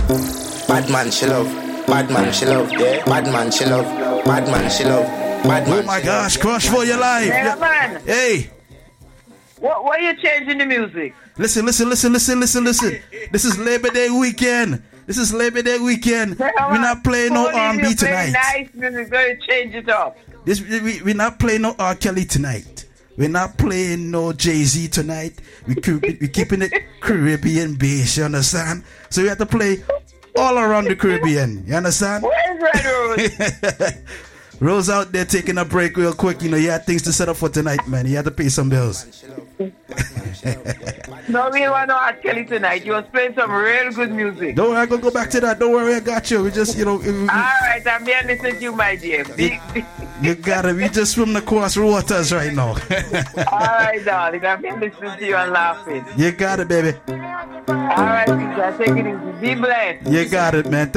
Bad man she love. Bad man she love. Yeah. Bad man she love. Bad man she love. Bad man. Oh my gosh, Crush for your life. Yeah, man. Hey. Why are you changing the music? Listen. This is Labor Day weekend. We're not playing no R&B tonight. Nice music, going to change it up. We're not playing no R. Kelly tonight. We're not playing no Jay-Z tonight. We're keeping it Caribbean bass, you understand? So we have to play all around the Caribbean, you understand? Where's Red Rose? Rose out there taking a break real quick. You know, you had things to set up for tonight, man. You had to pay some bills. No, we don't want no R. Kelly tonight. You was playing some real good music. Don't worry, I'm going to go back to that. Don't worry, I got you. We just, you know... All right, I'm here listening to you, my dear. You got it. We just swim across waters right now. All right, darling. I'm here listening to you and laughing. You got it, baby. All right, Peter. Take it easy. Be blessed. You got it, man.